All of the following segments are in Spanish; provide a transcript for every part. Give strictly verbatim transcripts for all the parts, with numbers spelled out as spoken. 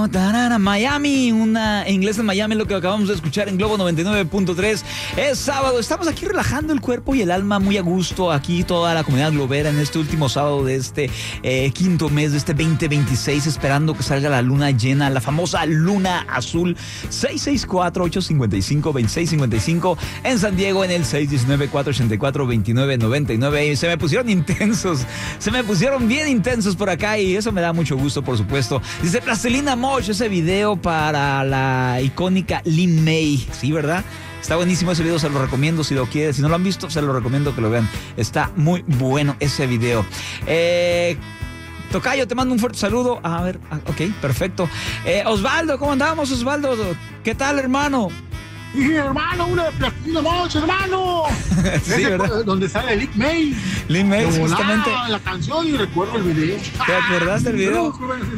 Miami, una inglés en Miami, lo que acabamos de escuchar en Globo noventa y nueve punto tres. Es sábado, estamos aquí relajando el cuerpo y el alma muy a gusto, aquí toda la comunidad globera en este último sábado de este eh, quinto mes de este veinte veintiséis, esperando que salga la luna llena, la famosa luna azul. Seis seis cuatro, ocho cinco cinco, dos seis cinco cinco en San Diego, en el seis uno nueve, cuatro ocho cuatro, dos nueve nueve nueve. Se me pusieron intensos, se me pusieron bien intensos por acá y eso me da mucho gusto, por supuesto. Dice Plastilina Moch, ese video para la icónica Lin May, sí, ¿verdad? Está buenísimo ese video, se lo recomiendo si lo quieren. Si no lo han visto, se lo recomiendo que lo vean. Está muy bueno ese video. Eh... Tocayo, te mando un fuerte saludo. A ver, ok, perfecto. Eh, Osvaldo, ¿cómo andamos, Osvaldo? ¿Qué tal, hermano? Sí, hermano, una de Plastilina Moch, hermano. Sí, ese, ¿verdad? Donde sale Lin May. Lin May, Volá, justamente. la canción y recuerdo el video. ¿Te acordaste del video?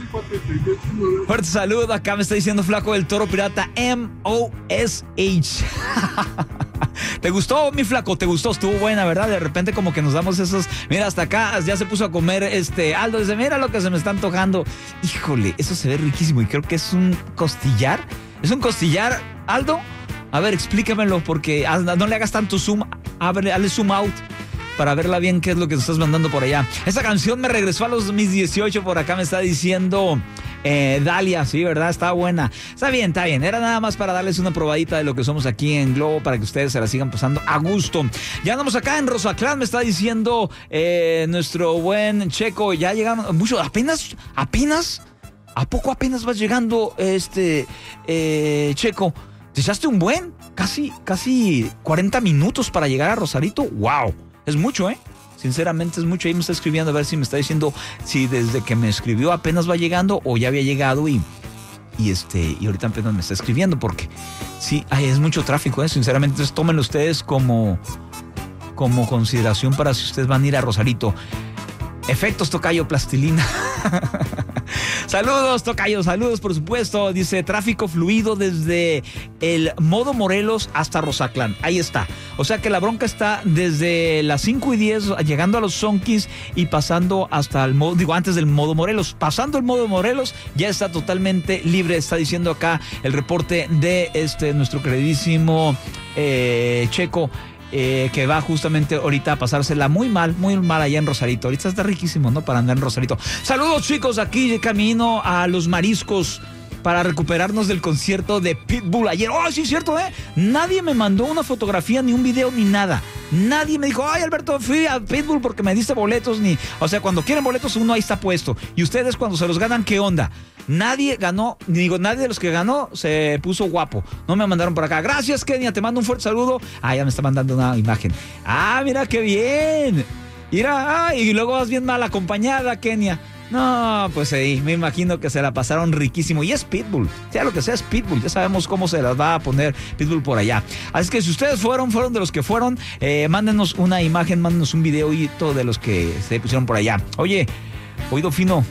Fuerte saludo, acá me está diciendo Flaco del Toro Pirata M O S H. ¿Te gustó, mi Flaco? ¿Te gustó? Estuvo buena, ¿verdad? De repente como que nos damos esos... Mira, hasta acá ya se puso a comer este Aldo. Dice, mira lo que se me está antojando. Híjole, eso se ve riquísimo y creo que es un costillar. ¿Es un costillar, Aldo? A ver, explícamelo porque no le hagas tanto zoom. Ábrele, hazle zoom out para verla bien qué es lo que te estás mandando por allá. Esa canción me regresó a los mis dieciocho, por acá me está diciendo eh, Dalia, sí, ¿verdad? Está buena. Está bien, está bien. Era nada más para darles una probadita de lo que somos aquí en Globo para que ustedes se la sigan pasando a gusto. Ya andamos acá en Rosaclán, me está diciendo eh, nuestro buen Checo. Ya llegaron mucho, apenas, apenas, ¿a poco apenas vas llegando, este, eh, Checo? ¿Te echaste un buen? Casi, casi cuarenta minutos para llegar a Rosarito. ¡Wow! Es mucho, ¿eh? Sinceramente es mucho. Ahí me está escribiendo a ver si me está diciendo si desde que me escribió apenas va llegando o ya había llegado y, y este y ahorita apenas me está escribiendo porque sí, ay, es mucho tráfico, ¿eh? Sinceramente, entonces tómenlo ustedes como, como consideración para si ustedes van a ir a Rosarito. Efectos, Tocayo, Plastilina. Saludos, Tocayo, saludos, por supuesto. Dice, tráfico fluido desde el Modo Morelos hasta Rosaclán. Ahí está. O sea que la bronca está desde las cinco y diez, llegando a los Sonquis y pasando hasta el modo, digo, antes del Modo Morelos. Pasando el Modo Morelos, ya está totalmente libre. Está diciendo acá el reporte de este nuestro queridísimo eh, Checo. Eh, que va justamente ahorita a pasársela muy mal, muy mal allá en Rosarito. Ahorita está riquísimo, ¿no? Para andar en Rosarito. Saludos, chicos, aquí de camino a Los Mariscos para recuperarnos del concierto de Pitbull ayer. ¡Oh, sí, cierto, eh! Nadie me mandó una fotografía, ni un video, ni nada. Nadie me dijo, ay, Alberto, fui a Pitbull porque me diste boletos, ni... O sea, cuando quieren boletos, uno ahí está puesto. Y ustedes cuando se los ganan, ¿qué onda? Nadie ganó, digo, nadie de los que ganó se puso guapo. No me mandaron por acá. Gracias, Kenia, te mando un fuerte saludo. Ah, ya me está mandando una imagen. Ah, mira qué bien. Mira, ah, y luego vas bien mal acompañada, Kenia. No, pues ahí, me imagino que se la pasaron riquísimo. Y es Pitbull, sea lo que sea, es Pitbull. Ya sabemos cómo se las va a poner Pitbull por allá. Así que si ustedes fueron, fueron de los que fueron, eh, mándenos una imagen, mándenos un videito de los que se pusieron por allá. Oye, oído fino,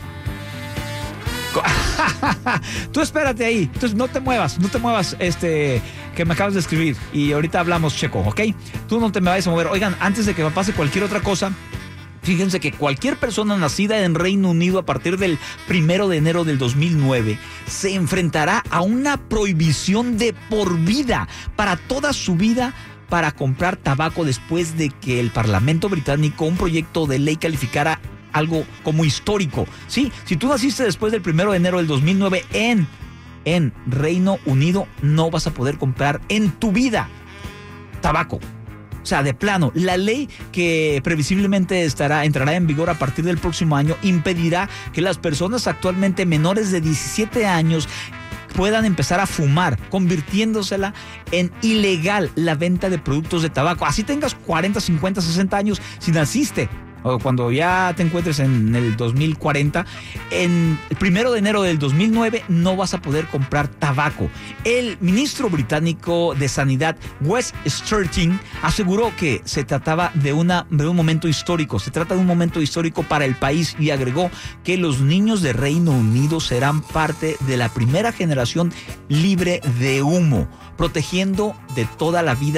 tú espérate ahí, entonces no te muevas, no te muevas, este, que me acabas de escribir y ahorita hablamos, Checo, ¿ok? Tú no te me vayas a mover. Oigan, antes de que me pase cualquier otra cosa, fíjense que cualquier persona nacida en Reino Unido a partir del primero de enero del dos mil nueve se enfrentará a una prohibición de por vida para toda su vida para comprar tabaco después de que el Parlamento británico un proyecto de ley calificara algo como histórico. Sí, si tú naciste después del primero de enero del dos mil nueve en, en Reino Unido, no vas a poder comprar en tu vida tabaco. O sea, de plano, la ley que previsiblemente estará, entrará en vigor a partir del próximo año impedirá que las personas actualmente menores de diecisiete años puedan empezar a fumar, convirtiéndosela en ilegal la venta de productos de tabaco. Así tengas cuarenta, cincuenta, sesenta años, si naciste o cuando ya te encuentres en el dos mil cuarenta, en el primero de enero del dos mil nueve no vas a poder comprar tabaco. El ministro británico de Sanidad, Wes Streeting, aseguró que se trataba de, una, de un momento histórico, se trata de un momento histórico para el país y agregó que los niños de Reino Unido serán parte de la primera generación libre de humo, protegiendo de toda la vida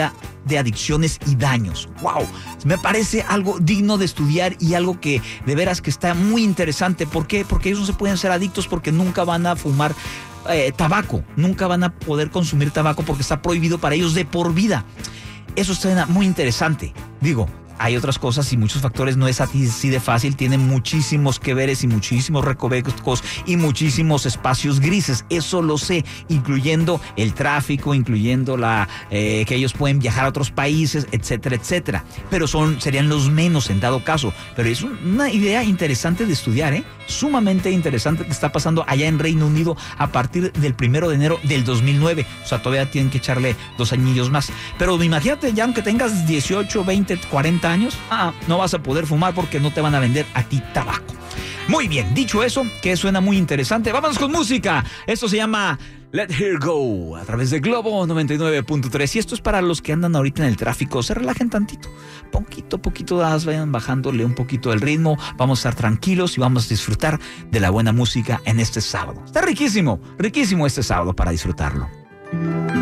de adicciones y daños. ¡Wow! Me parece algo digno de estudiar y algo que de veras que está muy interesante. ¿Por qué? Porque ellos no se pueden ser adictos porque nunca van a fumar eh, tabaco, nunca van a poder consumir tabaco porque está prohibido para ellos de por vida. Eso está muy interesante. Digo, hay otras cosas y muchos factores, no es así de fácil, tienen muchísimos que veres y muchísimos recovecos y muchísimos espacios grises, eso lo sé, incluyendo el tráfico, incluyendo la eh, que ellos pueden viajar a otros países, etcétera, etcétera, pero son serían los menos en dado caso, pero es una idea interesante de estudiar, ¿eh? Sumamente interesante que está pasando allá en Reino Unido a partir del primero de enero del dos mil nueve, o sea, todavía tienen que echarle dos añillos más, pero imagínate ya aunque tengas dieciocho, veinte, cuarenta años, ah, no vas a poder fumar porque no te van a vender a ti tabaco. Muy bien, dicho eso, que suena muy interesante, vámonos con música. Esto se llama Let Her Go a través de Globo noventa y nueve punto tres y esto es para los que andan ahorita en el tráfico, se relajen tantito, poquito, poquito, vayan bajándole un poquito el ritmo, vamos a estar tranquilos y vamos a disfrutar de la buena música en este sábado. Está riquísimo, riquísimo este sábado para disfrutarlo.